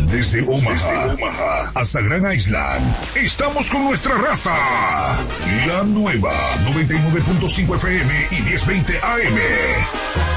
Desde Omaha hasta Grand Island. Estamos con nuestra raza. La nueva 99.5 FM y 1020 AM.